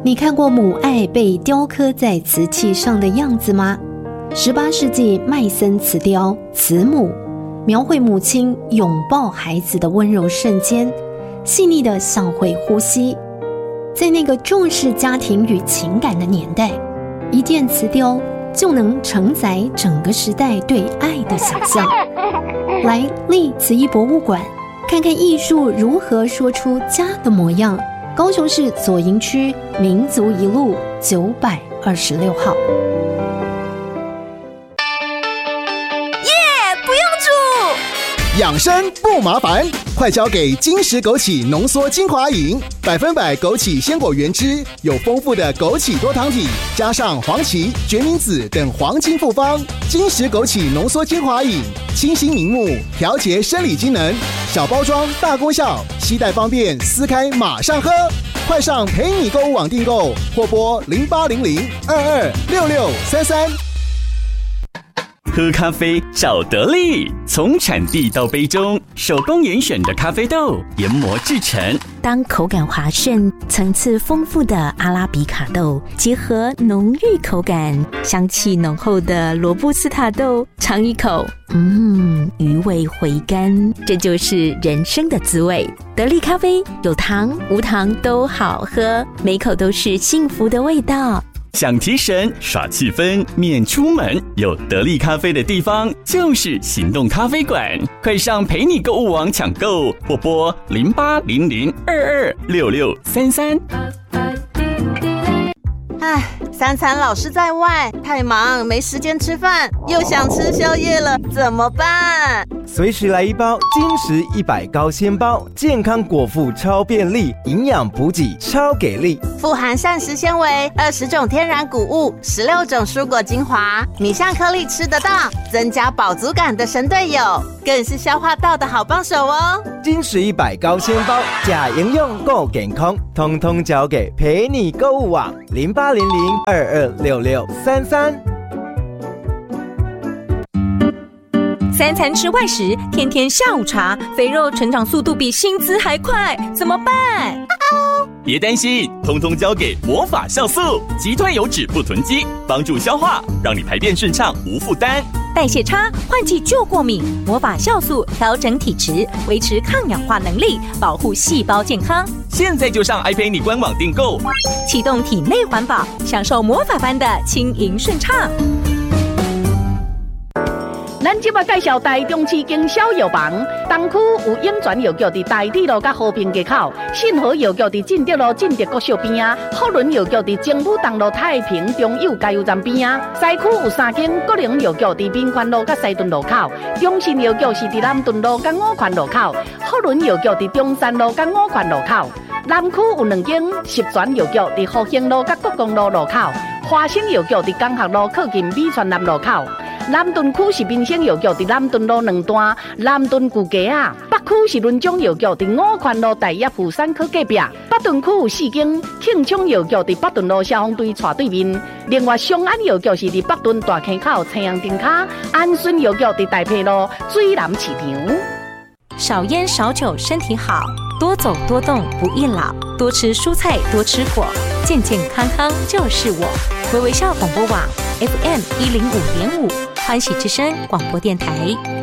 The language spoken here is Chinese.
你看过母爱被雕刻在瓷器上的样子吗？18世纪麦森瓷雕《慈母》描绘母亲拥抱孩子的温柔瞬间，细腻的像会呼吸。在那个重视家庭与情感的年代，一件瓷雕就能承载整个时代对爱的想象。来立慈艺博物馆，看看艺术如何说出家的模样。高雄市左营区民族一路926号。 养生不麻烦，快交给金石枸杞浓缩精华饮，100%枸杞鲜果原汁，有丰富的枸杞多糖体，加上黄芪、决明子等黄金复方。金石枸杞浓缩精华饮，清新明目，调节生理机能，小包装大功效，携带方便，撕开马上喝。快上陪你购物网订购，或拨0800226633。 喝咖啡找得力，从产地到杯中，手工严选的咖啡豆研磨制成。 当口感滑顺、层次丰富的阿拉比卡豆结合浓郁口感、香气浓厚的罗布斯塔豆，尝一口，余味回甘，这就是人生的滋味。得力咖啡有糖无糖都好喝，每口都是幸福的味道。 想提神耍气氛免出门，有得力咖啡的地方就是行动咖啡馆。快上陪你购物网抢购，或拨0800226633。 三餐老是在外，太忙没时间吃饭，又想吃宵夜了，怎么办？ 随时来一包金石100高纤包，健康果腹超便利，营养补给超给力， 富含膳食纤维、20种天然谷物、16种蔬果精华，米香颗粒吃得到，增加饱足感的神队友，更是消化道的好帮手哦。 金石100高纤包，假营养够健康，通通交给陪你购物网0800226633。 三餐吃外食，天天下午茶，肥肉成长速度比薪资还快，怎么办？ 别担心，通通交给魔法酵素，极端油脂不囤积，帮助消化，让你排便顺畅无负担。 代谢差，换季就过敏，魔法酵素调整体质，维持抗氧化能力，保护细胞健康。 现在就上爱陪你官网订购， 启动体内环保，享受魔法般的轻盈顺畅。 咱即摆介绍台中市经销药房，东区有永泉药局伫台铁路甲和平街口，信和药局伫进德路进德国小边啊，福伦药局伫政府东路太平中友加油站边啊，西区有3间国营药局伫民权路甲西屯路口，中信药局是伫南屯路甲五权路口，福伦药局伫中山路甲五权路口，南区有2间十全药局伫复兴路甲国公路路口，华兴药局伫江学路靠近美泉南路口。南屯区是民生药局伫南屯路2段南屯旧街啊，北区是伦中药局伫五权路大业富山科隔壁，北屯区有4间庆昌药局伫北屯路消防队斜对面，另外松安药局是伫北屯大坑口青阳灯卡，安顺药局伫大溪路水南市场。 少烟少酒身体好，多走多动不易老，多吃蔬菜多吃果，健健康康就是我。微微笑广播网 FM105.5，欢喜之声广播电台。